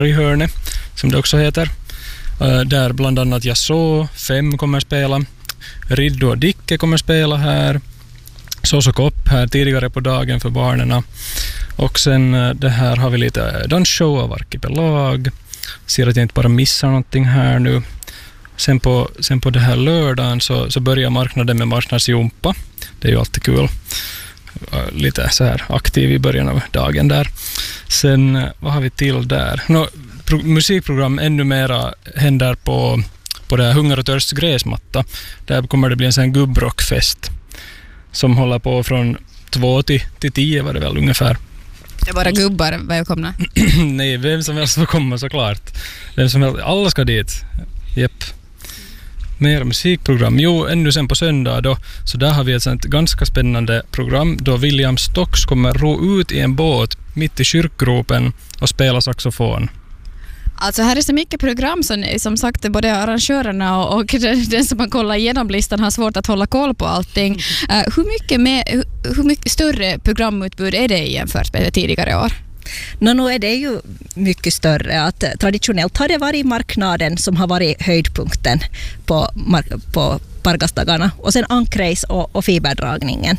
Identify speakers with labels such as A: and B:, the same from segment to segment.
A: i hörnet, som det också heter. Där bland annat Jaså, 5 kommer spela. Riddo och Dicke kommer spela här. Sås Kopp här tidigare på dagen för barnen. Och sen det här har vi lite dansshow av Arkipelag. Ser att jag inte bara missar någonting här nu. Sen på det här lördagen så börjar marknaden med marknadsjumpa. Det är ju alltid kul. Lite så här aktiv i början av dagen där. Sen, vad har vi till där? Musikprogram ännu mera händer på det här Hunger och törsts gräsmatta. Där kommer det bli en sån gubbrockfest som håller på från 2 till 10 var det väl ungefär.
B: Det är bara gubbar välkomna.
A: Nej, vem som helst får komma såklart. Alla ska dit. Jepp. Mer musikprogram. Jo, ännu sen på söndag då. Så där har vi ett sånt ganska spännande program då William Stocks kommer ro ut i en båt mitt i kyrkgropen och spela saxofon.
B: Alltså här är så mycket program som sagt både arrangörerna och den som man kollar igenom listan har svårt att hålla koll på allting. Hur mycket större programutbud är det jämfört med tidigare år?
C: Nu är det ju mycket större. Att traditionellt har det varit marknaden som har varit höjdpunkten på Pargasdagarna och sen Ankrejs och fiberdragningen.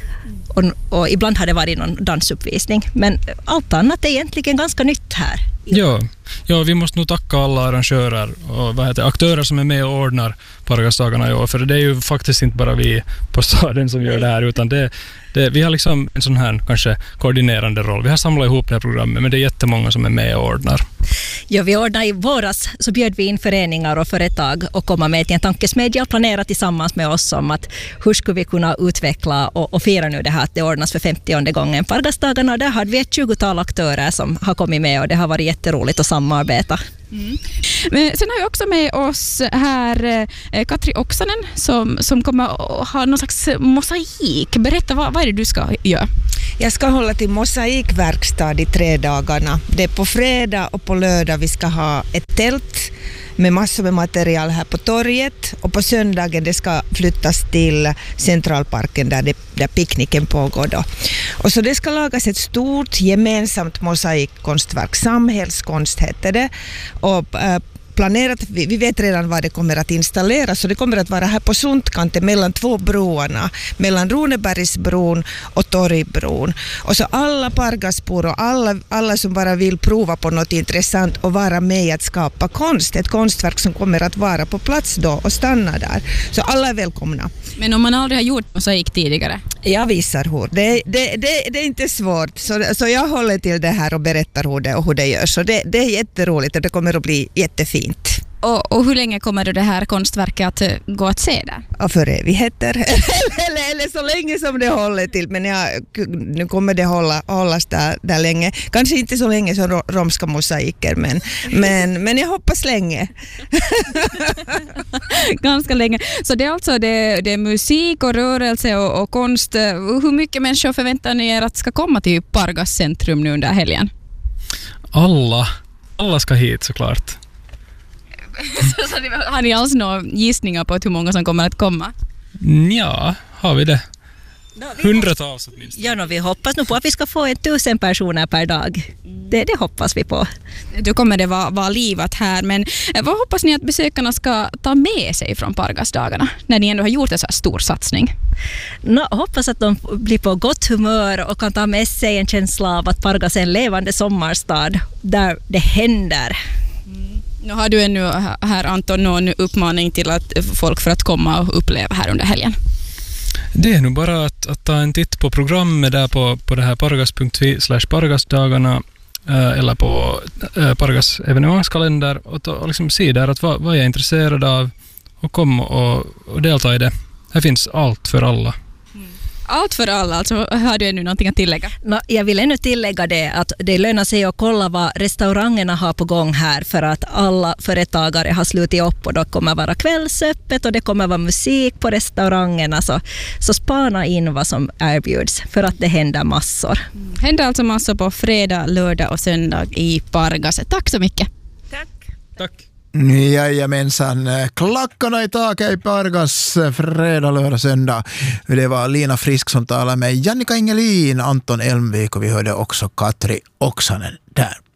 C: Och ibland har det varit någon dansuppvisning. Men allt annat är egentligen ganska nytt här.
A: Ja, vi måste nog tacka alla arrangörer och aktörer som är med och ordnar Pargasdagarna i år. För det är ju faktiskt inte bara vi på staden som gör det här, utan vi har liksom en sån här kanske koordinerande roll. Vi har samlat ihop det här programmet, men det är jättemånga som är med och ordnar.
C: Ja, vi ordnar i våras så bjöd vi in föreningar och företag och komma med till en tankesmedja och planera tillsammans med oss om att hur skulle vi kunna utveckla och fira nu det här att det ordnas för 50:e gången Pargasdagarna. Och där hade vi ett 20-tal aktörer som har kommit med och det har varit jätteroligt att samarbeta.
B: Mm. Men sen har vi också med oss här Katri Oksanen som kommer att ha någon slags mosaik. Berätta, vad är det du ska göra?
D: Jag ska hålla till mosaikverkstad i 3 dagarna. Det är på fredag och på lördag vi ska ha ett tält med massor med material här på torget och på söndagen det ska flyttas till Centralparken där picknicken pågår då. Och så det ska lagas ett stort gemensamt mosaikkonstverk, samhällskonst heter det, och planerat, vi vet redan vad det kommer att installeras, så det kommer att vara här på Sundkanten mellan 2 broarna, mellan Runebergsbron och Torgbron. Och så alla Pargasbor och alla som bara vill prova på något intressant och vara med att skapa konst, ett konstverk som kommer att vara på plats då och stanna där. Så alla är välkomna.
B: Men om man aldrig har gjort mosaik tidigare?
D: Jag visar hur. Det är inte svårt. Så jag håller till det här och berättar hur det görs. Så det är jätteroligt och det kommer att bli jättefint.
B: Och hur länge kommer det här konstverket att gå att se där?
D: Ja, för evigheter. eller så länge som det håller till. Men nu kommer det hållas där länge. Kanske inte så länge som romska mosaiker, men jag hoppas länge.
B: Ganska länge. Så det är alltså det är musik och rörelse och konst. Hur mycket människor förväntar ni er att ska komma till Pargas centrum nu under helgen?
A: Alla ska hit såklart.
B: Har ni alls några gissningar på hur många som kommer att komma?
A: Ja, har vi det? 100-tals åtminstone.
C: Ja, vi hoppas nog på att vi ska få 1000 personer per dag. Det hoppas vi på.
B: Då kommer det vara livat här, men vad hoppas ni att besökarna ska ta med sig från Pargasdagarna när ni ändå har gjort en så här stor satsning?
C: Hoppas att de blir på gott humör och kan ta med sig en känsla av att Pargas är en levande sommarstad där det händer.
B: Nu har du ännu här, Anton, någon uppmaning till folk för att komma och uppleva här under helgen?
A: Det är nog bara att ta en titt på programmet där på det här pargas.fi/pargasdagarna eller på Pargas evenemangskalender och liksom se där att vad jag är intresserad av och kom och delta i det. Här finns allt för alla.
B: Allt för alla, alltså har du ännu någonting att tillägga?
C: Jag vill ännu tillägga det att det lönar sig att kolla vad restaurangerna har på gång här för att alla företagare har slutit upp och då kommer vara kvällsöppet och det kommer vara musik på restaurangerna så spana in vad som erbjuds för att det händer massor.
B: Händer alltså massor på fredag, lördag och söndag i Pargas. Tack så mycket.
A: Tack.
E: Jajamensan, klackarna i taket i Pargas fredag, lördag, söndag. Det var Lina Frisk som talade med Jannika Ingelin, Anton Elmvik och vi hörde också Katri Oksanen där.